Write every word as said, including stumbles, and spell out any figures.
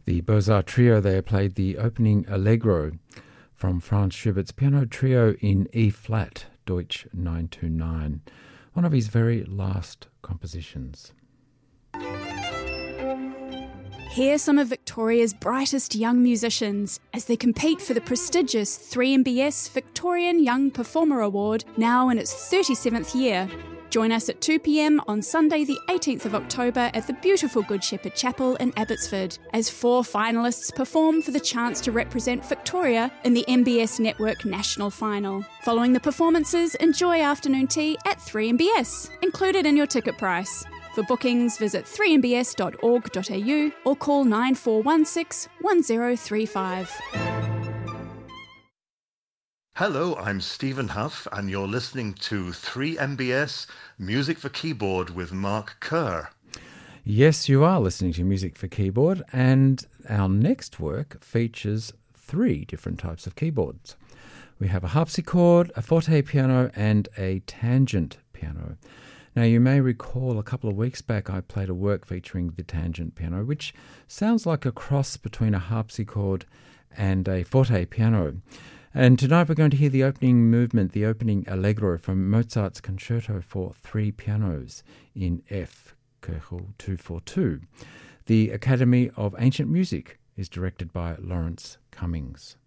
The Beaux-Arts Trio there played the opening Allegro from Franz Schubert's Piano Trio in E-flat, Deutsch nine two nine, one of his very last compositions. Hear some of Victoria's brightest young musicians as they compete for the prestigious three M B S Victorian Young Performer Award, now in its thirty-seventh year. Join us at two p.m. on Sunday the eighteenth of October at the beautiful Good Shepherd Chapel in Abbotsford, as four finalists perform for the chance to represent Victoria in the M B S Network National Final. Following the performances, enjoy afternoon tea at three M B S, included in your ticket price. For bookings, visit three m b s dot org dot a u or call nine four one six, one zero three five. Hello, I'm Stephen Huff, and you're listening to three M B S Music for Keyboard with Mark Kerr. Yes, you are listening to Music for Keyboard, and our next work features three different types of keyboards. We have a harpsichord, a forte piano, and a tangent piano. Now, you may recall a couple of weeks back I played a work featuring the tangent piano, which sounds like a cross between a harpsichord and a forte piano. And tonight we're going to hear the opening movement, the opening Allegro from Mozart's Concerto for Three Pianos in F, Köchel two forty-two. The Academy of Ancient Music is directed by Lawrence Cummings.